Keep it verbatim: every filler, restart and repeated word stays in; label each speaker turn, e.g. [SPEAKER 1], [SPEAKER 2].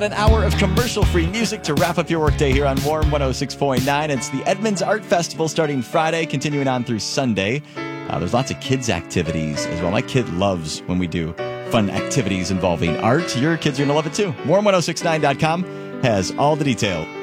[SPEAKER 1] An hour of commercial-free music to wrap up your workday here on Warm one oh six point nine. It's the Edmonds Art Festival starting Friday, continuing on through Sunday. Uh, there's lots of kids' activities as well. My kid loves when we do fun activities involving art. Your kids are going to love it too. warm ten sixty-nine dot com has all the detail.